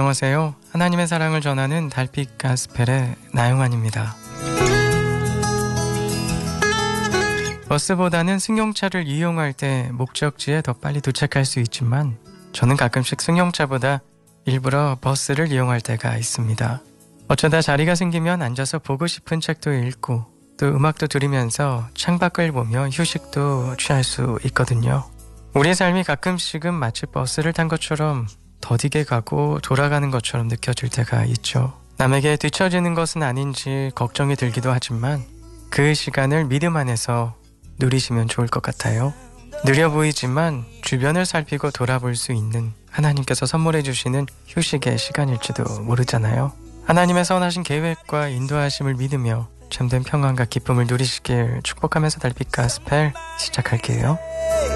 안녕하세요. 하나님의 사랑을 전하는 달빛 가스펠의 나영환입니다. 버스보다는 승용차를 이용할 때 목적지에 더 빨리 도착할 수 있지만 저는 가끔씩 승용차보다 일부러 버스를 이용할 때가 있습니다. 어쩌다 자리가 생기면 앉아서 보고 싶은 책도 읽고 또 음악도 들으면서 창밖을 보며 휴식도 취할 수 있거든요. 우리의 삶이 가끔씩은 마치 버스를 탄 것처럼 더디게 가고 돌아가는 것처럼 느껴질 때가 있죠. 남에게 뒤처지는 것은 아닌지 걱정이 들기도 하지만 그 시간을 믿음 안에서 누리시면 좋을 것 같아요. 느려 보이지만 주변을 살피고 돌아볼 수 있는 하나님께서 선물해 주시는 휴식의 시간일지도 모르잖아요. 하나님의 선하신 계획과 인도하심을 믿으며 참된 평안과 기쁨을 누리시길 축복하면서 달빛 가스펠 시작할게요.